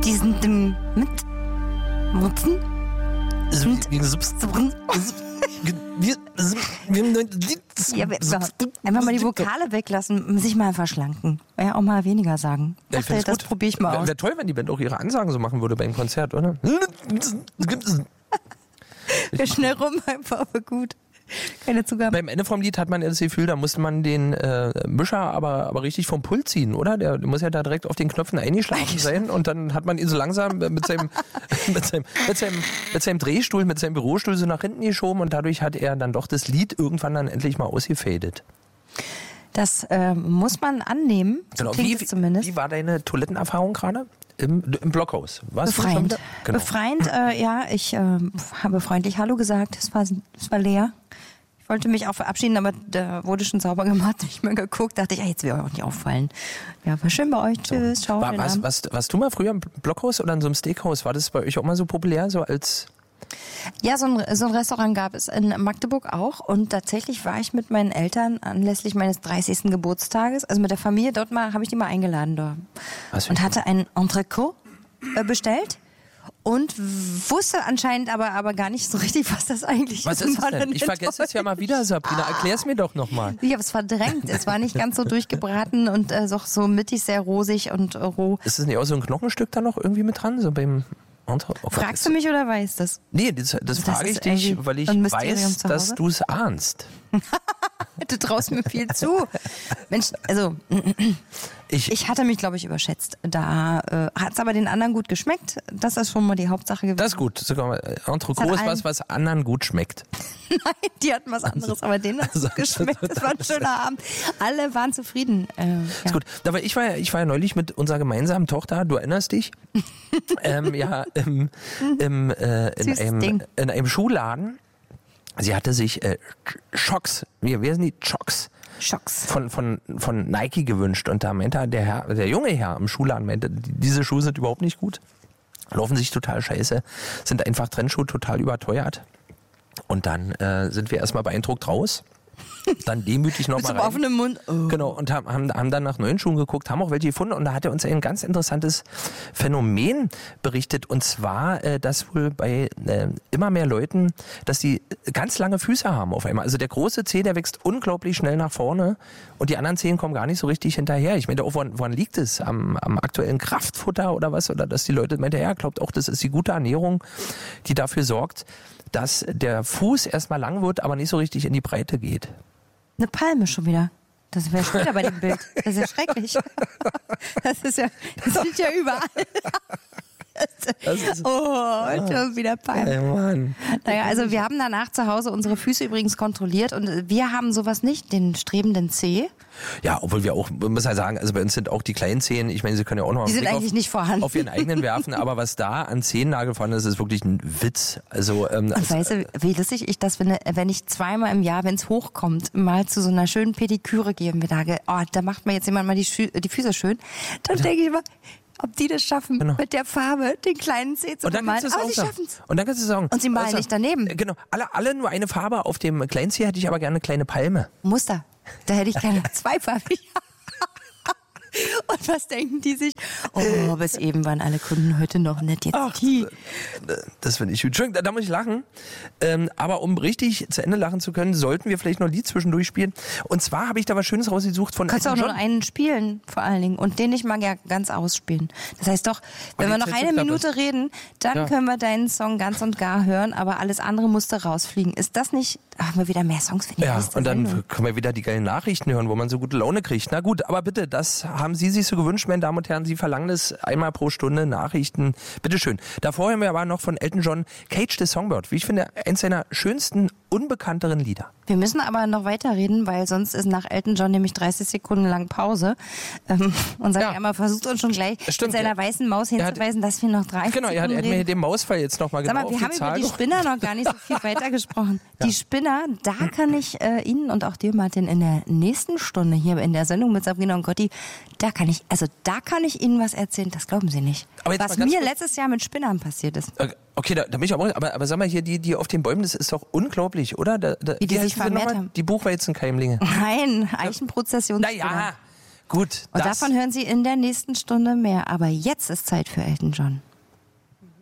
Die sind mit Mutzen. Ja, einfach mal die Vokale weglassen, sich mal verschlanken. Ja, auch mal weniger sagen. Ja, das probiere ich mal aus. Wäre toll, wenn die Band auch ihre Ansagen so machen würde beim Konzert, oder? Wäre schnell rum, einfach aber gut. Keine Zugabe. Beim Ende vom Lied hat man das Gefühl, da musste man den Mischer aber richtig vom Pult ziehen, oder? Der muss ja da direkt auf den Knöpfen eingeschlafen sein und dann hat man ihn so langsam mit seinem Drehstuhl, mit seinem Bürostuhl so nach hinten geschoben und dadurch hat er dann doch das Lied irgendwann dann endlich mal ausgefadet. Das muss man annehmen, so genau. klingt es zumindest. Wie war deine Toilettenerfahrung gerade? Im Blockhaus. Warst Befreiend. Du schon genau. Befreiend, ja. Ich habe freundlich Hallo gesagt. Es war leer. Ich wollte mich auch verabschieden, aber da wurde schon sauber gemacht. Nicht mehr geguckt. Dachte ich, jetzt will mir auch nicht auffallen. Ja, war schön bei euch. Tschüss, ciao. Warst du mal früher im Blockhaus oder in so einem Steakhouse? War das bei euch auch mal so populär, so als... Ja, so ein Restaurant gab es in Magdeburg auch und tatsächlich war ich mit meinen Eltern anlässlich meines 30. Geburtstages, also mit der Familie, dort habe ich die mal eingeladen dort und hatte ein Entrecôte bestellt und wusste anscheinend aber gar nicht so richtig, was das eigentlich ist. Was ist das denn? Ich vergesse es ja mal wieder, Sabrina. Erklär's mir doch nochmal. Ich habe es verdrängt. Es war nicht ganz so durchgebraten und so mittig sehr rosig und roh. Ist das nicht auch so ein Knochenstück da noch irgendwie mit dran, so beim... Fragst du mich oder weißt du das? Nee, das frage ich dich, weil ich weiß, dass du es ahnst. Du traust mir viel zu. Mensch, also ich hatte mich, glaube ich, überschätzt. Da hat es aber den anderen gut geschmeckt. Das ist schon mal die Hauptsache gewesen. Das ist gut. Sogar Entrecôte ist was anderen gut schmeckt. Nein, die hatten was anderes, aber denen hat es geschmeckt. Das war ein schöner Abend. Alle waren zufrieden. Ist gut. Aber ich war ja neulich mit unserer gemeinsamen Tochter, du erinnerst dich, in einem Schuhladen. Sie hatte sich Schocks, wie sind die Schocks von Nike gewünscht und da meinte der junge Herr im Schuhladen meinte, diese Schuhe sind überhaupt nicht gut, laufen sich total scheiße, sind einfach Trendschuhe total überteuert und dann sind wir erstmal beeindruckt raus. Dann demütig nochmal rein. Mit offenem Mund. Oh. Genau, und haben dann nach neuen Schuhen geguckt, haben auch welche gefunden und da hat er uns ein ganz interessantes Phänomen berichtet und zwar, dass wohl bei immer mehr Leuten, dass die ganz lange Füße haben auf einmal. Also der große Zeh, der wächst unglaublich schnell nach vorne und die anderen Zehen kommen gar nicht so richtig hinterher. Ich meine, woran liegt es? Am aktuellen Kraftfutter oder was? Oder dass die Leute, meint er glaubt auch, das ist die gute Ernährung, die dafür sorgt, dass der Fuß erstmal lang wird, aber nicht so richtig in die Breite geht. Eine Palme schon wieder. Das wäre später bei dem Bild. Das ist ja schrecklich. Das sieht ja überall. Schon wieder Palme. Ey, Mann. Naja, also wir haben danach zu Hause unsere Füße übrigens kontrolliert und wir haben sowas nicht, den strebenden Zeh. Ja, obwohl wir auch, muss man sagen, also bei uns sind auch die kleinen Zehen, ich meine, sie können ja auch noch die sind eigentlich nicht vorhanden. Auf ihren eigenen werfen, aber was da an Zehennagel vorhanden ist, ist wirklich ein Witz. Also, und weißt du, wie lustig ich das finde, wenn ich zweimal im Jahr, wenn es hochkommt, mal zu so einer schönen Pediküre gehe und mir sage, da macht mir jetzt jemand mal die Füße schön, dann denke ich immer, ob die das schaffen, mit der Farbe den kleinen Zeh zu bemalen. Aber sie schaffen es. Und dann kannst du sagen. Und sie malen nicht daneben. Genau. Alle nur eine Farbe. Auf dem kleinen Zeh hätte ich aber gerne eine kleine Palme. Muster. Da hätte ich gerne zweifarbig. Und was denken die sich? Oh, bis eben waren alle Kunden heute noch nett. Jetzt das finde ich gut. Schön, da muss ich lachen. Aber um richtig zu Ende lachen zu können, sollten wir vielleicht noch ein Lied zwischendurch spielen. Und zwar habe ich da was Schönes rausgesucht von Kannst du auch nur einen spielen, vor allen Dingen. Und den nicht mal ganz ausspielen. Das heißt doch, wenn wir noch eine Minute reden, dann können wir deinen Song ganz und gar hören, aber alles andere musste rausfliegen. Ist das nicht... Haben wir wieder mehr Songs für die nächste und dann Sendung? können wir wieder die geilen Nachrichten hören, wo man so gute Laune kriegt. Na gut, aber bitte, das haben Sie sich so gewünscht, meine Damen und Herren. Sie verlangen es einmal pro Stunde, Nachrichten. Bitteschön. Davor hören wir aber noch von Elton John Cage the Songbird. Wie ich finde, eins seiner schönsten, unbekannteren Lieder. Wir müssen aber noch weiterreden, weil sonst ist nach Elton John nämlich 30 Sekunden lang Pause. Unser Jammer versucht uns schon gleich mit seiner weißen Maus hinzuweisen, dass wir noch 30 Sekunden er hat mir den Mausfall jetzt noch mal genau auf die Zahl. Wir haben über die Spinner noch gar nicht so viel weiter gesprochen. Die Spinner, da kann ich Ihnen und auch dir, Martin, in der nächsten Stunde hier in der Sendung mit Sabrina und Gotti, da kann ich Ihnen was erzählen, das glauben Sie nicht. Was mir letztes Jahr mit Spinnern passiert ist. Okay, da bin ich aber sag mal hier, die auf den Bäumen, das ist doch unglaublich, oder? Wie die sich vermehrt haben. Die Buchweizenkeimlinge. Nein, Eichenprozessionsspinner. Naja, Gut. Und davon hören Sie in der nächsten Stunde mehr. Aber jetzt ist Zeit für Elton John.